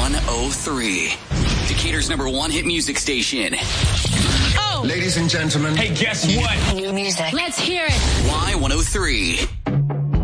Y103. Decatur's #1 hit music station. Oh! Ladies and gentlemen. Hey, guess what? New music. Let's hear it. Y103.